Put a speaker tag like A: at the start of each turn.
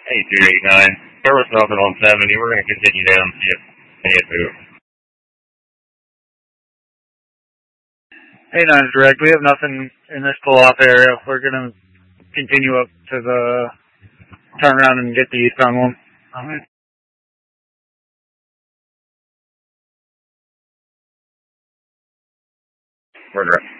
A: 8289. There was nothing on 70. We're going to continue down and see if any move.
B: Hey, 9 direct. We have nothing in this pull-off area. We're going to continue up to the turnaround and get the eastbound one.
A: All right. We're direct.